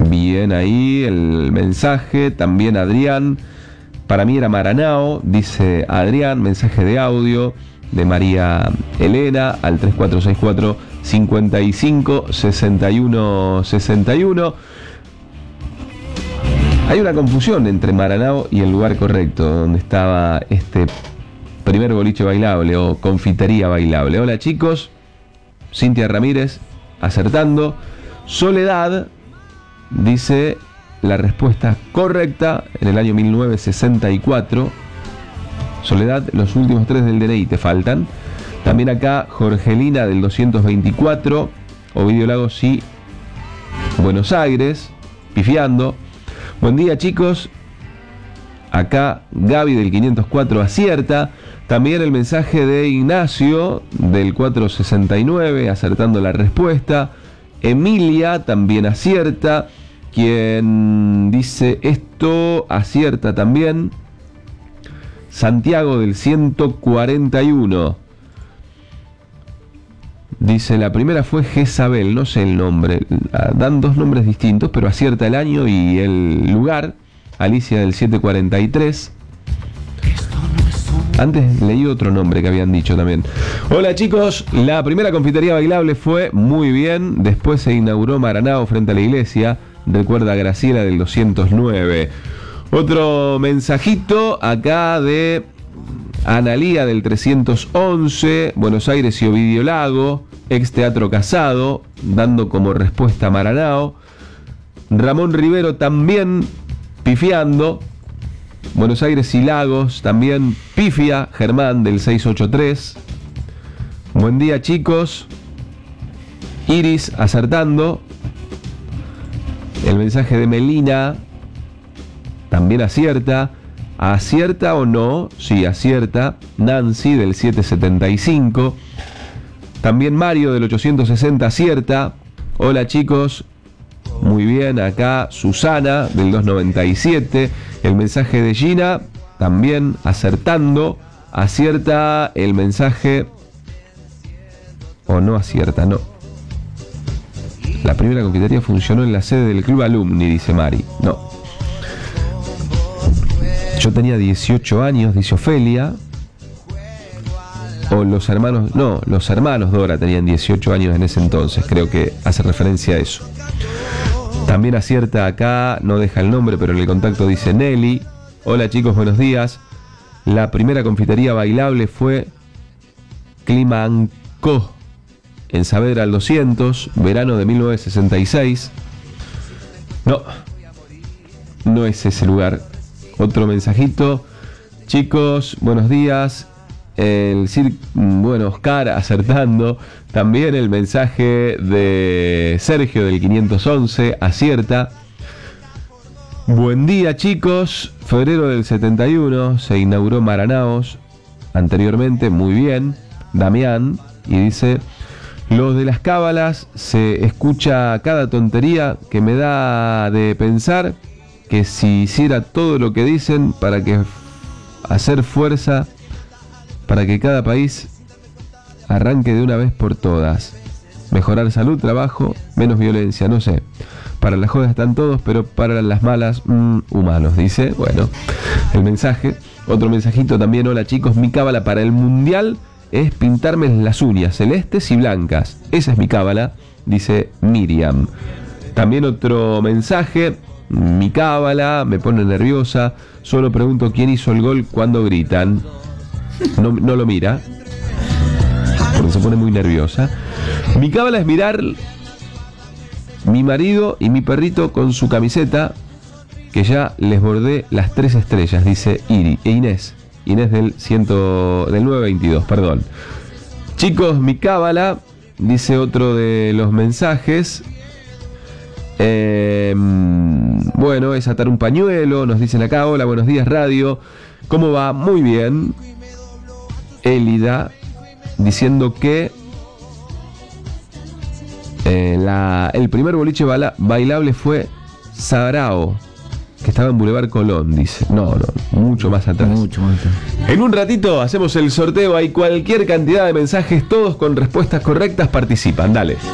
Bien ahí el mensaje. También Adrián. Para mí era Maranao, dice Adrián. Mensaje de audio de María Elena al 3464 55 61 61. Hay una confusión entre Maranao y el lugar correcto, donde estaba este primer boliche bailable o confitería bailable. Hola chicos, Cintia Ramírez acertando. Soledad dice la respuesta correcta en el año 1964. Soledad, los últimos 3 del DNI te faltan. También acá Jorgelina del 224. Ovidio Lagos, sí, Buenos Aires, pifiando. Buen día chicos. Acá Gaby del 504 acierta. También el mensaje de Ignacio del 469 acertando la respuesta. Emilia también acierta. Quien dice esto acierta también. Santiago del 141 dice la primera fue Jezabel, no sé el nombre, dan 2 nombres distintos, pero acierta el año y el lugar. Alicia del 743. Antes leí otro nombre que habían dicho también. Hola chicos, la primera confitería bailable fue muy bien. Después se inauguró Maranao frente a la iglesia. Recuerda Graciela del 209. Otro mensajito acá de Analía del 311. Buenos Aires y Ovidio Lago. Ex Teatro Casado, dando como respuesta Maranao. Ramón Rivero también pifiando. Buenos Aires y Lagos también pifia. Germán del 683. Buen día chicos. Iris acertando. El mensaje de Melina también acierta. ¿Acierta o no? Sí, acierta. Nancy del 775. También Mario del 860 acierta. Hola chicos. Muy bien, acá Susana del 297. El mensaje de Gina también acertando. Acierta el mensaje. O no acierta, no. La primera confitería funcionó en la sede del Club Alumni, dice Mari. No. Yo tenía 18 años, dice Ofelia. O los hermanos, no, los hermanos Dora tenían 18 años en ese entonces, creo que hace referencia a eso. También acierta acá, no deja el nombre, pero en el contacto dice Nelly. Hola chicos, buenos días. La primera confitería bailable fue Climancó, en Saavedra al 200, verano de 1966. No, no es ese lugar. Otro mensajito. Chicos, buenos días. Bueno, Oscar acertando. También el mensaje de Sergio del 511 acierta. Buen día chicos. Febrero del 71 se inauguró Maranaos. Anteriormente, muy bien. Damián. Y dice: los de las cábalas se escucha cada tontería que me da de pensar que si hiciera todo lo que dicen para que hacer fuerza para que cada país arranque de una vez por todas. Mejorar salud, trabajo, menos violencia, no sé. Para las jodas están todos, pero para las malas, humanos, dice. Bueno, el mensaje. Otro mensajito también. Hola chicos, mi cábala para el mundial es pintarme las uñas celestes y blancas. Esa es mi cábala, dice Miriam. También otro mensaje. Mi cábala me pone nerviosa. Solo pregunto quién hizo el gol cuando gritan. No lo mira, porque se pone muy nerviosa. Mi cábala es mirar mi marido y mi perrito con su camiseta, que ya les bordé las 3 estrellas, dice Inés. Inés del 922, perdón. Chicos, mi cábala, dice otro de los mensajes. Bueno, es atar un pañuelo, nos dicen acá. Hola, buenos días radio. ¿Cómo va? Muy bien. Élida diciendo que el primer boliche bailable fue Sarao, que estaba en Boulevard Colón, dice. No, mucho más atrás. Mucho más atrás. En un ratito hacemos el sorteo, hay cualquier cantidad de mensajes, todos con respuestas correctas participan, dale.